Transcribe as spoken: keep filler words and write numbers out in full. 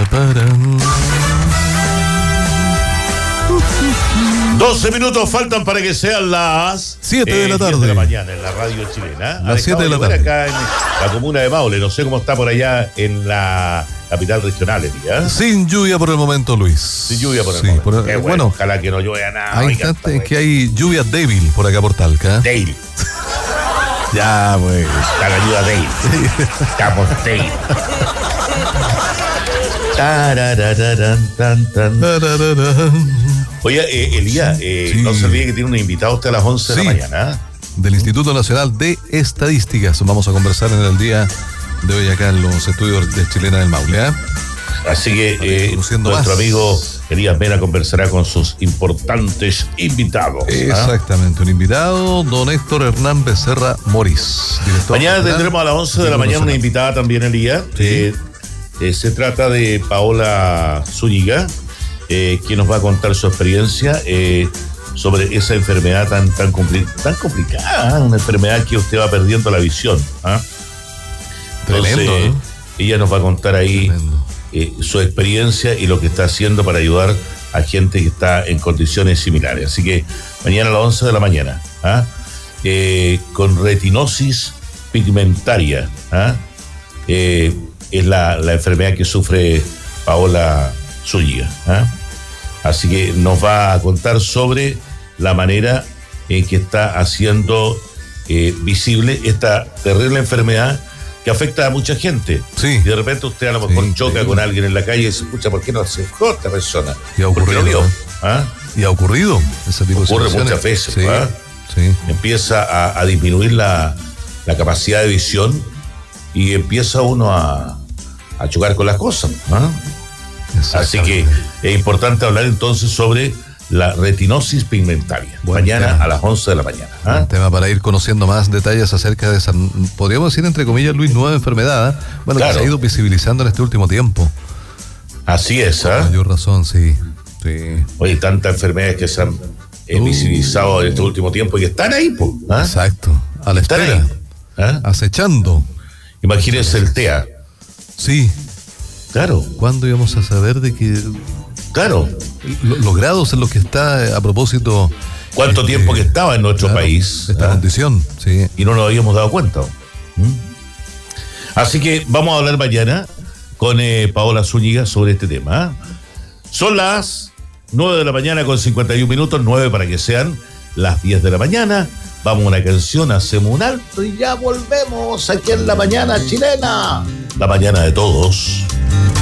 doce minutos faltan para que sean las siete de la tarde. diez de la mañana en la radio chilena. Las siete de la tarde. Acá en la comuna de Maule. No sé cómo está por allá en la capital regional, ¿eh? Sin lluvia por el momento, Luis. Sin lluvia por el sí, momento. Por el, Qué bueno, bueno, ojalá que no llueva nada. Hay Oiga, instantes en que hay lluvia débil por acá por Talca. Dale. Ya, güey. Está la ayuda Dale. Estamos Dale. Tarararán, tan, tan. Oye, eh, Elías, eh, sí. no se olvide que tiene un invitado usted a las once sí. de la mañana. Del Instituto Nacional de Estadísticas. Vamos a conversar en el día de hoy acá en los estudios de Chilena del Maule. ¿eh? Así que eh, nuestro más. amigo Elías Mena conversará con sus importantes invitados. Exactamente, ¿ah? Un invitado, don Héctor Hernán Becerra Morís. Mañana tendremos a las once de la mañana una invitada también, Elías. Sí. Eh, eh, se trata de Paola Zúñiga, eh, quien nos va a contar su experiencia eh, sobre esa enfermedad tan, tan, compli- tan complicada, ¿eh? Una enfermedad que usted va perdiendo la visión. ¿eh? Tremendo. Entonces, ¿no? Ella nos va a contar ahí eh, su experiencia y lo que está haciendo para ayudar a gente que está en condiciones similares. Así que mañana a las once de la mañana, ¿eh? Eh, con retinosis pigmentaria, ¿eh? Eh, es la, la enfermedad que sufre Paola Zúñiga. ¿eh? Así que nos va a contar sobre la manera en que está haciendo eh, visible esta terrible enfermedad que afecta a mucha gente. Sí. Y de repente usted a lo mejor sí, choca sí. con alguien en la calle y se escucha, ¿por qué no se fue esta persona? Y ha ocurrido. ¿Por qué no vio? ¿Ah? Y ha ocurrido ese tipo Ocurre de situaciones. muchas veces. Sí, ¿ah? sí. Empieza a, a disminuir la, la capacidad de visión y empieza uno a, a chocar con las cosas. ¿ah? Así que es importante hablar entonces sobre la retinosis pigmentaria. Buen mañana tema. A las once de la mañana. ¿ah? Un tema para ir conociendo más detalles acerca de esa, podríamos decir entre comillas, Luis, nueva enfermedad. ¿eh? Bueno, claro. Que se ha ido visibilizando en este último tiempo. Así es. Con ¿eh? mayor razón, sí. sí. Oye, tantas enfermedades que se han eh, uh. visibilizado en este último tiempo y están ahí. Po, ¿eh? Exacto. A la están espera. Ahí, ¿eh? Acechando. Imagínense el T E A. Sí. Claro. ¿Cuándo íbamos a saber de que... Claro. Los grados en los que está, a propósito... ¿Cuánto este, tiempo que estaba en nuestro claro, país? Esta ¿eh? condición, sí. Y no nos habíamos dado cuenta. ¿Mm? Así que vamos a hablar mañana con eh, Paola Zúñiga sobre este tema. ¿eh? Son las nueve de la mañana con cincuenta y un minutos, nueve para que sean las diez de la mañana. Vamos a una canción, hacemos un alto y ya volvemos aquí en La Mañana Chilena. La mañana de todos.